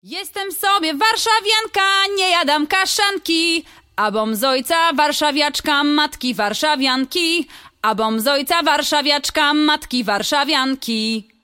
Jestem sobie warszawianka, nie jadam kaszanki, a bom z ojca warszawiaczka, matki warszawianki, a bom z ojca warszawiaczka, matki warszawianki.